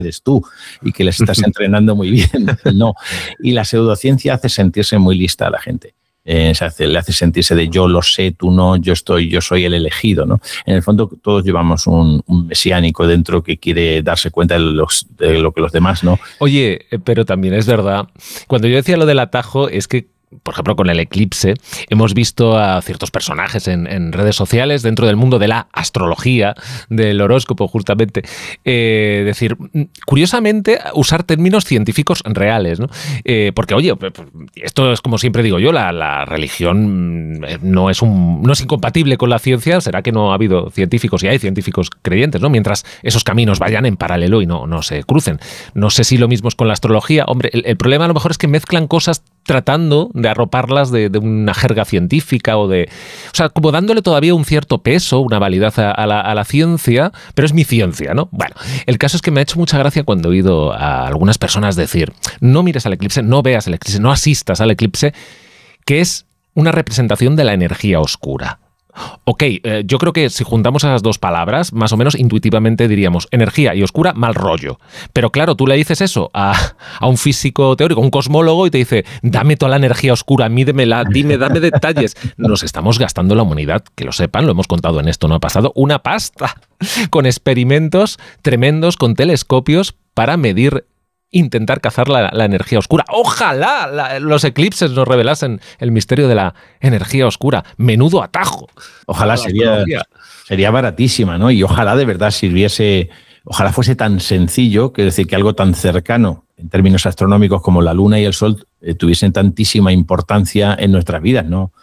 eres tú y que les estás entrenando muy bien. No. Y la pseudociencia hace sentirse muy lista a la gente. Le hace sentirse de yo lo sé, tú no, yo soy el elegido, ¿no? En el fondo todos llevamos un mesiánico dentro que quiere darse cuenta de lo que los demás no. Oye, pero también es verdad, cuando yo decía lo del atajo, es que por ejemplo, con el eclipse, hemos visto a ciertos personajes en redes sociales dentro del mundo de la astrología, del horóscopo, justamente, decir, curiosamente, usar términos científicos reales, ¿no? Porque, oye, esto es como siempre digo yo, la religión no es incompatible con la ciencia, será que no ha habido científicos y hay científicos creyentes, ¿no? Mientras esos caminos vayan en paralelo y no se crucen. No sé si lo mismo es con la astrología. Hombre, el problema a lo mejor es que mezclan cosas tratando de arroparlas de una jerga científica o sea, como dándole todavía un cierto peso, una validez a la ciencia, pero es mi ciencia, ¿no? Bueno, el caso es que me ha hecho mucha gracia cuando he oído a algunas personas decir, no mires al eclipse, no veas el eclipse, no asistas al eclipse, que es una representación de la energía oscura. Ok, yo creo que si juntamos esas dos palabras, más o menos intuitivamente diríamos energía y oscura, mal rollo. Pero claro, tú le dices eso a un físico teórico, un cosmólogo, y te dice, dame toda la energía oscura, mídemela, dame detalles. Nos estamos gastando la humanidad, que lo sepan, lo hemos contado en Esto No Ha Pasado, una pasta, con experimentos tremendos, con telescopios para medir, intentar cazar la energía oscura. Ojalá los eclipses nos revelasen el misterio de la energía oscura. Menudo atajo. Ojalá sería baratísima, ¿no? Y ojalá de verdad ojalá fuese tan sencillo, que decir que algo tan cercano en términos astronómicos como la Luna y el Sol tuviesen tantísima importancia en nuestras vidas, ¿no?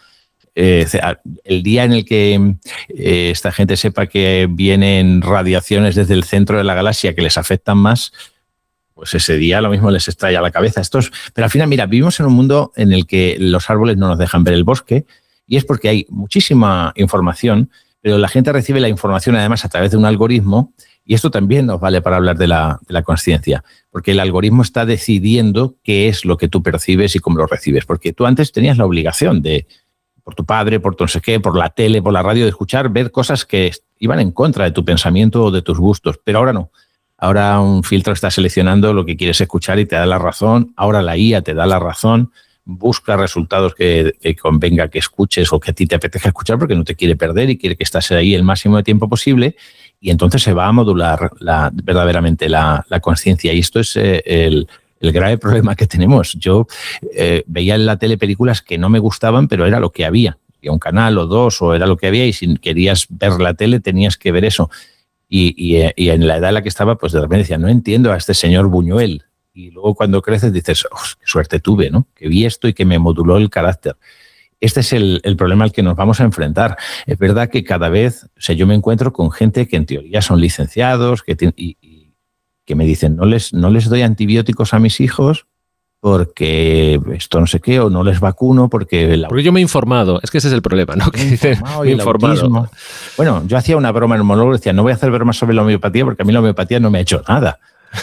El día en el que esta gente sepa que vienen radiaciones desde el centro de la galaxia que les afectan más, pues ese día lo mismo les estalla la cabeza. Pero al final, mira, vivimos en un mundo en el que los árboles no nos dejan ver el bosque, y es porque hay muchísima información, pero la gente recibe la información además a través de un algoritmo, y esto también nos vale para hablar de la consciencia, porque el algoritmo está decidiendo qué es lo que tú percibes y cómo lo recibes, porque tú antes tenías la obligación de, por tu padre, por tu no sé qué, por la tele, por la radio, de escuchar, ver cosas que iban en contra de tu pensamiento o de tus gustos, pero ahora no. Ahora un filtro está seleccionando lo que quieres escuchar y te da la razón. Ahora la IA te da la razón. Busca resultados que convenga que escuches o que a ti te apetezca escuchar porque no te quiere perder y quiere que estés ahí el máximo de tiempo posible. Y entonces se va a modular verdaderamente la conciencia. Y esto es el grave problema que tenemos. Yo veía en la tele películas que no me gustaban, pero era lo que había. Había un canal o dos o era lo que había, y si querías ver la tele tenías que ver eso. Y en la edad en la que estaba, pues de repente decía, no entiendo a este señor Buñuel. Y luego cuando creces dices, oh, qué suerte tuve, ¿no? Que vi esto y que me moduló el carácter. Este es el problema al que nos vamos a enfrentar. Es verdad que cada vez, o sea, yo me encuentro con gente que en teoría son licenciados y que me dicen, no les doy antibióticos a mis hijos porque esto no sé qué, o no les vacuno porque yo me he informado, es que ese es el problema, ¿no? Que dicen, me he informado. Bueno, yo hacía una broma en el monólogo, decía, no voy a hacer bromas sobre la homeopatía porque a mí la homeopatía no me ha hecho nada.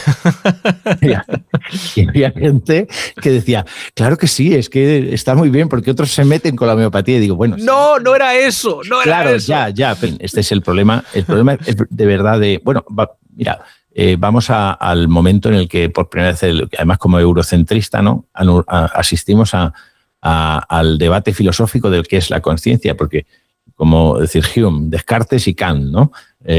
Y había gente que decía, claro que sí, es que está muy bien porque otros se meten con la homeopatía, y digo, bueno... No era eso, no era eso. Claro, ya, este es el problema. El problema es de verdad de... Bueno, mira... vamos al momento en el que por primera vez, además como eurocentrista, ¿no? Asistimos al debate filosófico del qué es la conciencia, porque como decir Hume, Descartes y Kant, ¿no?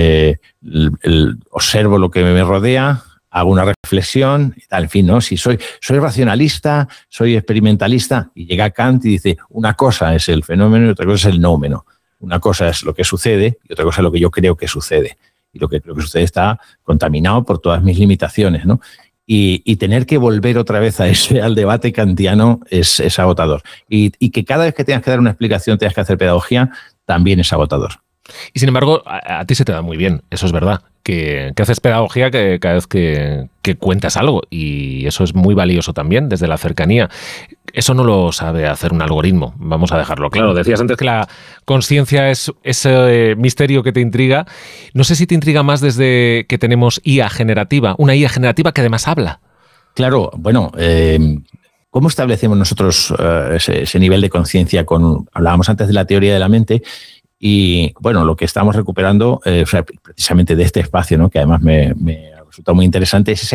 Observo lo que me rodea, hago una reflexión y tal, en fin, ¿no? Si soy racionalista, soy experimentalista, y llega Kant y dice, una cosa es el fenómeno y otra cosa es el nómeno. Una cosa es lo que sucede y otra cosa es lo que yo creo que sucede. Y lo que creo que sucede está contaminado por todas mis limitaciones, ¿no? Y tener que volver otra vez al debate kantiano es agotador. Y que cada vez que tengas que dar una explicación tengas que hacer pedagogía, también es agotador. Y sin embargo, a ti se te da muy bien, eso es verdad, que haces pedagogía cada vez que cuentas algo, y eso es muy valioso también desde la cercanía. Eso no lo sabe hacer un algoritmo, vamos a dejarlo claro. Decías antes que la conciencia es ese misterio que te intriga. No sé si te intriga más desde que tenemos IA generativa, una IA generativa que además habla. Claro, bueno... ¿Cómo establecemos nosotros ese nivel de conciencia? Hablábamos antes de la teoría de la mente. Y bueno, lo que estamos recuperando precisamente de este espacio, ¿no? Que además me ha resultado muy interesante, es esa